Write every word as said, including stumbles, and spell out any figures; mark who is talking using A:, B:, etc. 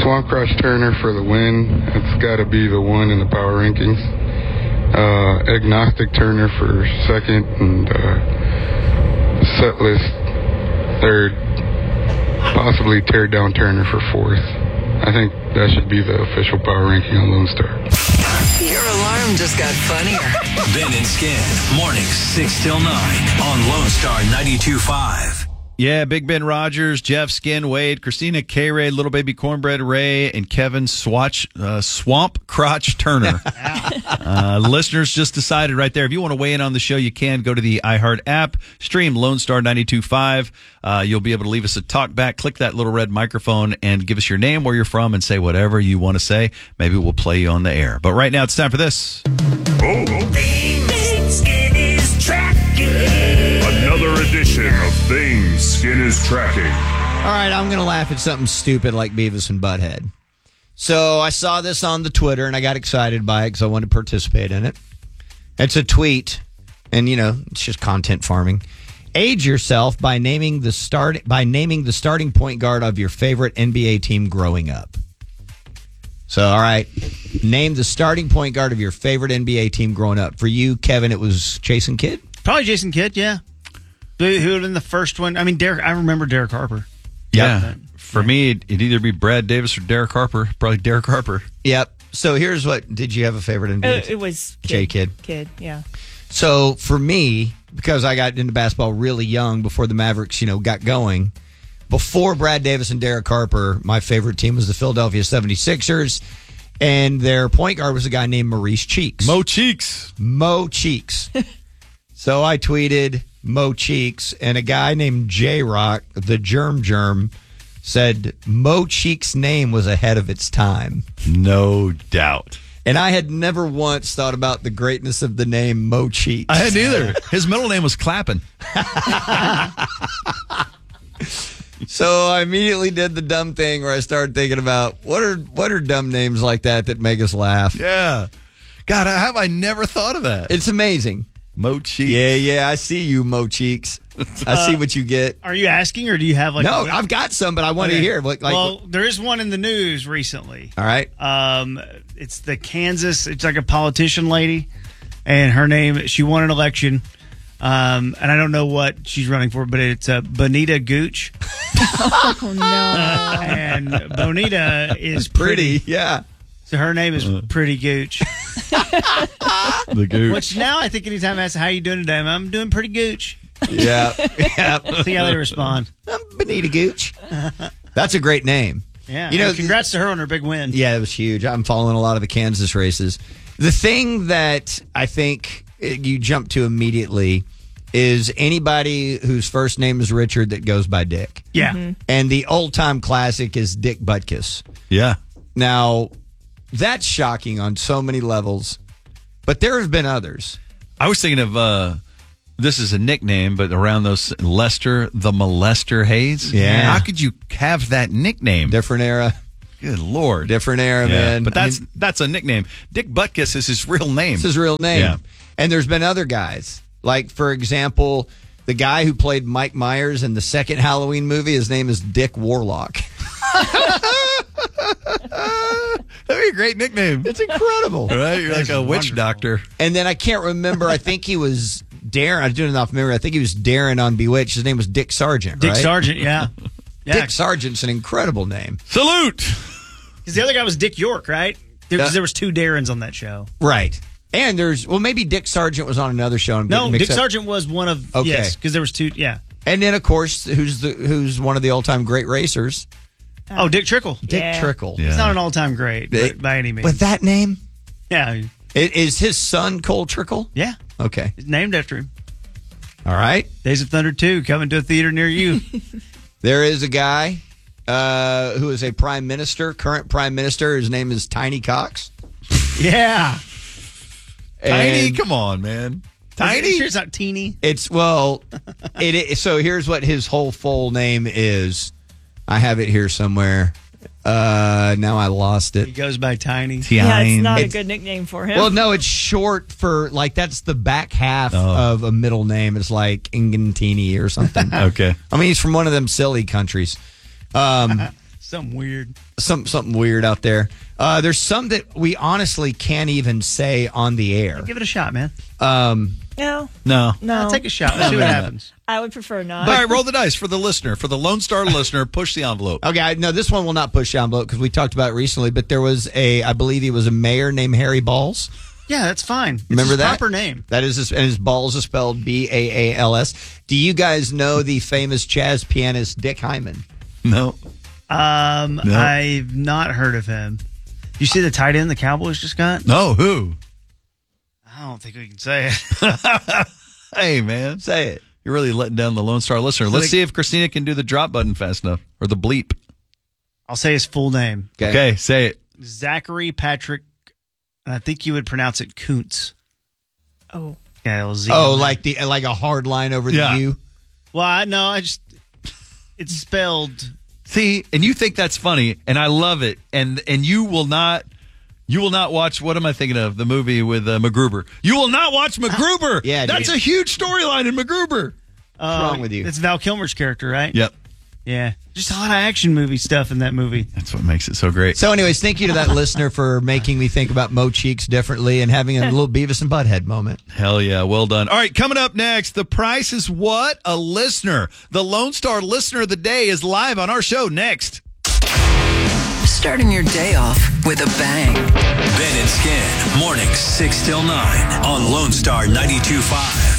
A: Swamp Crotch Turner for the win. It's got to be the one in the power rankings. Uh, Agnostic Turner for second, and uh, Setlist third. Possibly Tear Down Turner for fourth. I think that should be the official power ranking on Lone Star.
B: Your alarm just got funnier.
C: Ben and Skin, mornings six till nine on Lone Star ninety-two point five.
D: Yeah, Big Ben Rogers, Jeff Skin, Wade, Christina K-Ray, Little Baby Cornbread Ray, and Kevin Swatch, uh, Swamp Crotch Turner. uh, listeners just decided right there. If you want to weigh in on the show, you can go to the iHeart app, stream Lone Star ninety-two point five. Uh, you'll be able to leave us a talk back. Click that little red microphone and give us your name, where you're from, and say whatever you want to say. Maybe we'll play you on the air. But right now, it's time for this.
E: Oh, Things Skin is tracking. Another edition of Things Skin is tracking.
F: All right, I'm going to laugh at something stupid like Beavis and Butthead. So I saw this on the Twitter, and I got excited by it because I wanted to participate in it. It's a tweet, and, you know, it's just content farming. Age yourself by naming the start by naming the starting point guard of your favorite N B A team growing up. So, all right, name the starting point guard of your favorite N B A team growing up. For you, Kevin, it was Jason Kidd?
G: Probably Jason Kidd, yeah. Who would have been the first one? I mean, Derek. I remember Derek Harper.
D: Yeah.
G: Yep.
D: For me, it'd either be Brad Davis or Derek Harper. Probably Derek Harper.
F: Yep. So here's what, did you have a favorite N B A
H: Uh,
F: team?
H: it was
F: J Kidd.
H: Kidd, yeah.
F: So for me, because I got into basketball really young before the Mavericks, you know, got going, before Brad Davis and Derek Harper, my favorite team was the Philadelphia seventy-sixers, and their point guard was a guy named Maurice Cheeks.
D: Mo Cheeks.
F: Mo Cheeks. So I tweeted Mo Cheeks, and a guy named J-Rock, the Germ Germ, said Mo Cheeks' name was ahead of its time.
D: No doubt.
F: And I had never once thought about the greatness of the name Mo Cheeks.
D: I hadn't either. His middle name was Clappin.
F: So I immediately did the dumb thing where I started thinking about what are what are dumb names like that that make us laugh.
D: Yeah. God, how have I never thought of that?
F: It's amazing.
D: Mo Cheeks.
F: Yeah, yeah, I see you, Mo Cheeks. I see what you get.
G: Are you asking, or do you have like?
F: No,
G: a-
F: I've got some, but I want
G: Okay.
F: to hear. Like, like,
G: well, there is one in the news recently.
F: all right.
G: Um, it's the Kansas. It's like a politician lady, and her name. She won an election, um, and I don't know what she's running for, but it's uh, Bonita Gooch.
H: Oh, no.
G: And Bonita is
F: Pretty,
G: pretty.
F: yeah.
G: So her name is Pretty Gooch.
D: The Gooch.
G: Which now I think anytime I ask how you doing today, I'm doing pretty Gooch.
F: Yeah. yeah.
G: See how they respond.
F: I'm Bonita Gooch. That's a great name.
G: Yeah.
F: You know,
G: And congrats to her on her big win.
F: Yeah, it was huge. I'm following a lot of the Kansas races. The thing that I think you jump to immediately is anybody whose first name is Richard that goes by Dick.
G: Yeah.
H: Mm-hmm.
F: And the old-time classic is Dick Butkus.
D: Yeah.
F: Now, that's shocking on so many levels, but there have been others.
D: I was thinking of, uh, this is a nickname, but around those, Lester the Molester Hayes.
F: Yeah.
D: How could you have that nickname?
F: Different era.
D: Good Lord.
F: Different era,
D: Yeah,
F: man.
D: But that's
F: I mean,
D: that's a nickname. Dick Butkus is his real name.
F: it's his real name.
D: Yeah.
F: And there's been other guys. Like, for example, the guy who played Mike Myers in the second Halloween movie, his name is Dick Warlock.
D: That'd be a great nickname.
F: It's incredible.
D: Right? You're like a witch
G: wonderful.
D: doctor.
F: And then I can't remember. I think he was Darren. I'm doing it off memory. I think he was Darren on Bewitched. His name was Dick Sargent,
G: Dick
F: right?
G: Sargent, yeah. Yeah.
F: Dick Sargent's an incredible name.
D: Salute.
G: Because the other guy was Dick York, right? There,
F: Yeah.
G: 'cause there was two Darrens on that show.
F: Right. And there's, well, maybe Dick Sargent was on another show. I'm
G: No,
F: getting mixed
G: Dick
F: up.
G: Sargent was one of,
F: Okay.
G: yes, because there was two, yeah.
F: And then, of course, who's the who's one of the all-time great racers?
G: Oh, Dick Trickle.
F: Dick
H: Yeah.
F: Trickle.
D: Yeah.
G: He's not an all-time great,
F: They-
G: but by any means.
F: With that name?
G: yeah,
F: I- Is his son Cole Trickle?
G: yeah.
F: Okay.
G: It's named after him.
F: All right.
G: Days of Thunder two coming to a theater near you.
F: There is a guy uh, who is a prime minister, current prime minister. His name is Tiny Cox.
G: yeah.
D: Tiny,
F: And
D: come on, man.
G: Tiny?
D: Tiny?
G: Sure it's not teeny.
F: It's, well, it is. So here's what his whole full name is. I have it here somewhere. Uh, now I lost
G: He
F: it.
G: goes by Tiny.
H: Yeah, it's not a
F: It's-
H: good nickname for him.
F: Well, no, it's short for, like, that's the back half
D: Oh.
F: of a middle name. It's like Ingantini or something.
D: Okay.
F: I mean, he's from one of them silly countries. Um,
G: Something weird.
F: Some something weird out there. Uh, there's some that we honestly can't even say on the air.
G: Give it a shot, man.
F: Um,
H: No,
D: No.
H: no.
G: I'll take a shot. Let's see what happens.
H: I would prefer not.
D: All right, roll the dice for the listener. For the Lone Star listener, push the envelope.
F: okay, I- no, this one will not push the envelope because we talked about it recently. But there was a, I believe he was a mayor named Harry Balls.
G: Yeah, that's fine. It's
F: Remember
G: his
F: that?
G: proper name.
F: That is his, and his balls is spelled B A A L S. Do you guys know the famous jazz pianist Dick Hyman?
D: No.
G: Um,
D: No.
G: I've not heard of him. You see the tight end the Cowboys just got?
D: No, who?
G: I don't think we can say it.
D: Hey, man.
F: Say it.
D: You're really letting down the Lone Star listener. Let's see if Christina can do the drop button fast enough. Or the bleep.
G: I'll say his full name.
F: Okay.
D: Okay, say it.
G: Zachary Patrick, and I think you would pronounce it Kuntz.
H: Oh,
G: Yeah, L Z.
F: Oh, like the like a hard line over the
D: Yeah.
F: U.
G: Well, I no, I just it's spelled.
D: See, and you think that's funny, and I love it. And and you will not you will not watch, what am I thinking of? The movie with uh, MacGruber. You will not watch MacGruber.
F: Yeah,
D: That's
F: dude.
D: a huge storyline in MacGruber.
G: Uh,
F: wrong with you?
G: It's Val Kilmer's character, right?
D: Yep.
G: Yeah, just a lot of action movie stuff in that movie.
D: That's what makes it so great.
F: So, anyways, thank you to that listener for making me think about Mo Cheeks differently and having a little Beavis and Butthead moment.
D: Hell yeah, well done. All right, coming up next, the price is what? A listener. The Lone Star Listener of the Day is live on our show next.
B: Starting your day off with a bang.
C: Ben and Skin, mornings six till nine on Lone Star ninety-two point five.